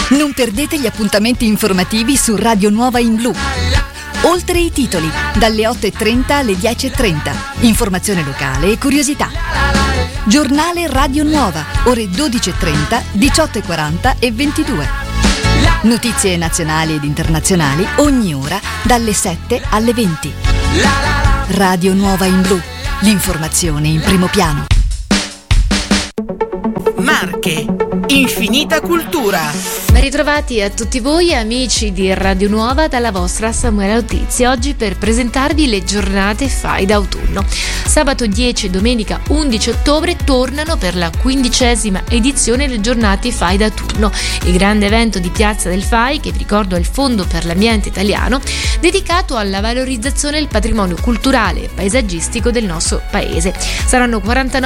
Non perdete gli appuntamenti informativi su Radio Nuova in Blu. Oltre i titoli, dalle 8.30 alle 10.30. Informazione locale e curiosità. Giornale Radio Nuova, ore 12.30, 18.40 e 22. Notizie nazionali ed internazionali ogni ora dalle 7 alle 20. Radio Nuova in Blu, l'informazione in primo piano. Marche, infinita cultura. Ben ritrovati a tutti voi amici di Radio Nuova dalla vostra Samuele Notizia, oggi per presentarvi le giornate FAI d'autunno. Sabato 10 e domenica 11 ottobre tornano per la 15ª edizione le giornate FAI d'autunno, il grande evento di Piazza del FAI che vi ricordo è il Fondo per l'Ambiente Italiano, dedicato alla valorizzazione del patrimonio culturale e paesaggistico del nostro paese. Saranno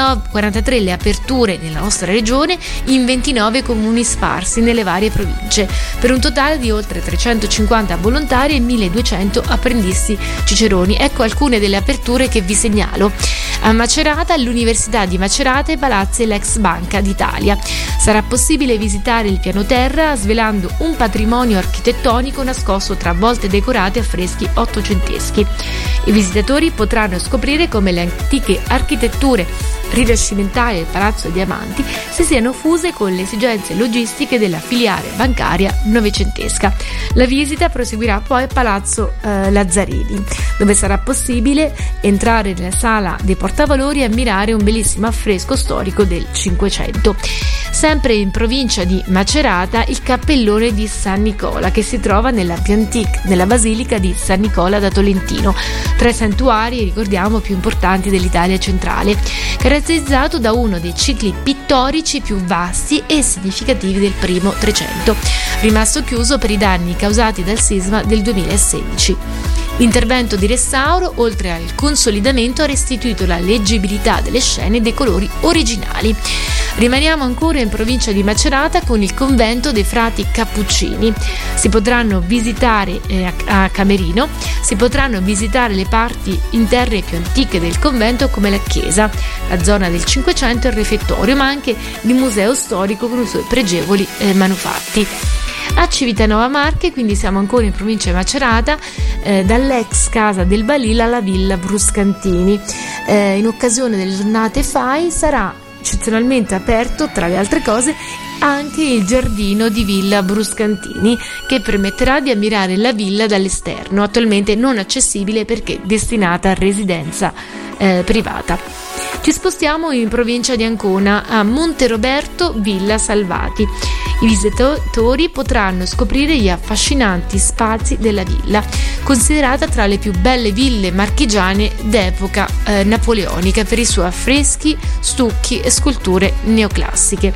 43 le aperture nella nostra regione in 29 comuni sparsi nelle varie province, per un totale di oltre 350 volontari e 1200 apprendisti ciceroni. Ecco alcune delle aperture che vi segnalo. A Macerata, all'Università di Macerata e Palazzi l'ex Banca d'Italia. Sarà possibile visitare il piano terra svelando un patrimonio architettonico nascosto tra volte decorate a affreschi ottocenteschi. I visitatori potranno scoprire come le antiche architetture rinascimentali del Palazzo dei Diamanti si siano fuse con le esigenze logistiche della filiale bancaria novecentesca. La visita proseguirà poi a Palazzo Lazzarini, dove sarà possibile entrare nella sala dei portavalori e ammirare un bellissimo affresco storico del Cinquecento. Sempre in provincia di Macerata, il cappellone di San Nicola, che si trova nella più antica, nella basilica di San Nicola da Tolentino, tra i santuari, ricordiamo, più importanti dell'Italia centrale, caratterizzato da uno dei cicli pittorici più vasti e significativi del primo Trecento, rimasto chiuso per i danni causati dal sisma del 2016. L'intervento di restauro, oltre al consolidamento, ha restituito la leggibilità delle scene e dei colori originali. Rimaniamo ancora in provincia di Macerata con il convento dei frati Cappuccini. Si potranno visitare a Camerino, si potranno visitare le parti interne più antiche del convento come la chiesa, la zona del Cinquecento e il refettorio, ma anche il museo storico con i suoi pregevoli manufatti. A Civitanova Marche, quindi siamo ancora in provincia di Macerata, dall'ex casa del Balilla alla villa Bruscantini. In occasione delle giornate FAI sarà eccezionalmente aperto, tra le altre cose, anche il giardino di Villa Bruscantini, che permetterà di ammirare la villa dall'esterno, attualmente non accessibile perché destinata a residenza privata. Ci spostiamo in provincia di Ancona, a Monteroberto Villa Salvati. I visitatori potranno scoprire gli affascinanti spazi della villa, considerata tra le più belle ville marchigiane d'epoca napoleonica per i suoi affreschi, stucchi e sculture neoclassiche.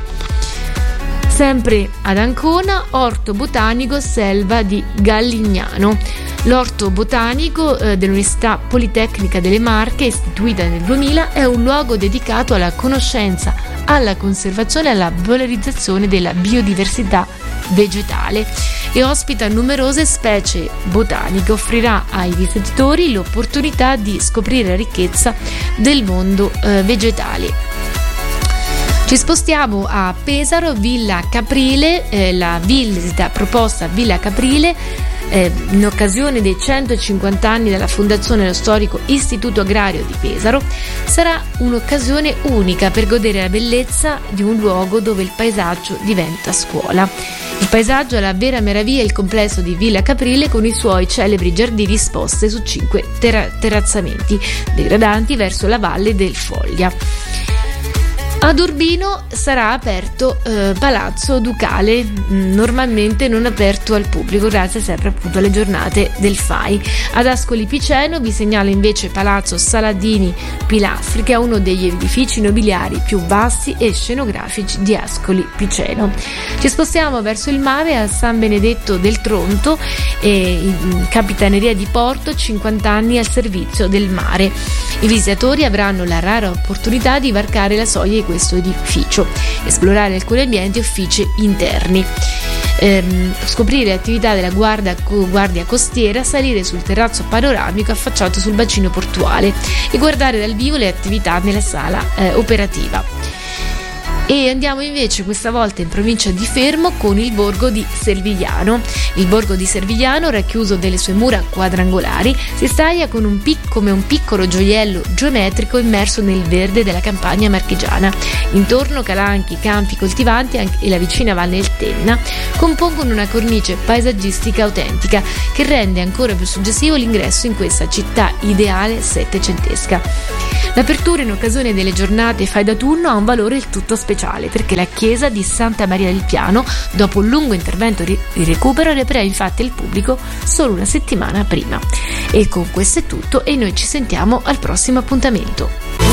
Sempre ad Ancona, Orto Botanico Selva di Gallignano. L'Orto Botanico dell'Università Politecnica delle Marche, istituita nel 2000, è un luogo dedicato alla conoscenza, alla conservazione e alla valorizzazione della biodiversità vegetale e ospita numerose specie botaniche. Offrirà ai visitatori l'opportunità di scoprire la ricchezza del mondo vegetale. Ci spostiamo a Pesaro, Villa Caprile, la visita proposta a Villa Caprile in occasione dei 150 anni della fondazione dello storico Istituto Agrario di Pesaro. Sarà un'occasione unica per godere la bellezza di un luogo dove il paesaggio diventa scuola. Il paesaggio è la vera meraviglia, il complesso di Villa Caprile con i suoi celebri giardini disposti su 5 terrazzamenti degradanti verso la valle del Foglia. Ad Urbino sarà aperto Palazzo Ducale, normalmente non aperto al pubblico grazie sempre appunto alle giornate del FAI. Ad Ascoli Piceno vi segnalo invece Palazzo Saladini Pilastri, che è uno degli edifici nobiliari più vasti e scenografici di Ascoli Piceno. Ci spostiamo verso il mare a San Benedetto del Tronto, in Capitaneria di Porto, 50 anni al servizio del mare. I visitatori avranno la rara opportunità di varcare la soglia di questo edificio, esplorare alcuni ambienti e uffici interni, scoprire le attività della guardia costiera, salire sul terrazzo panoramico affacciato sul bacino portuale e guardare dal vivo le attività nella sala operativa. E andiamo invece questa volta in provincia di Fermo con il borgo di Servigliano. Il borgo di Servigliano, racchiuso delle sue mura quadrangolari, si staglia come un piccolo gioiello geometrico immerso nel verde della campagna marchigiana. Intorno calanchi, campi coltivanti e la vicina Valle del Tenna compongono una cornice paesaggistica autentica che rende ancora più suggestivo l'ingresso in questa città ideale settecentesca. L'apertura in occasione delle giornate Fai d'autunno ha un valore del tutto speciale, perché la chiesa di Santa Maria del Piano, dopo un lungo intervento di recupero, riaprirà infatti il pubblico solo una settimana prima. E con questo è tutto e noi ci sentiamo al prossimo appuntamento.